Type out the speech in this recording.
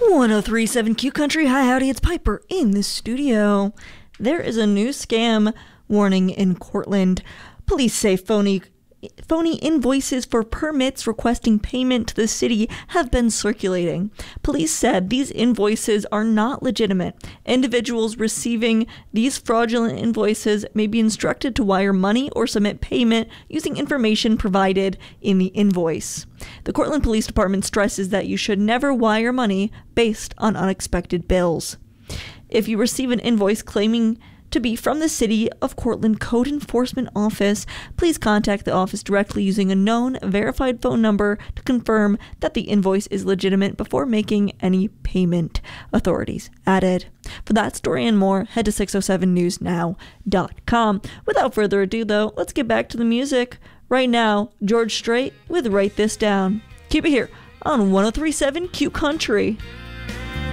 1037 Q Country. Hi, howdy, it's Piper in the studio. There is a new scam warning in Cortland. Police say phony invoices for permits requesting payment to the city have been circulating. Police said these invoices are not legitimate. Individuals receiving these fraudulent invoices may be instructed to wire money or submit payment using information provided in the invoice. The Cortland Police Department stresses that you should never wire money based on unexpected bills. If you receive an invoice claiming to be from the City of Cortland Code Enforcement Office, please contact the office directly using a known verified phone number to confirm that the invoice is legitimate before making any payment, authorities added. For that story and more, head to 607newsnow.com. Without further ado, though, let's get back to the music. Right now, George Strait with Write This Down. Keep it here on 1037 Q Country.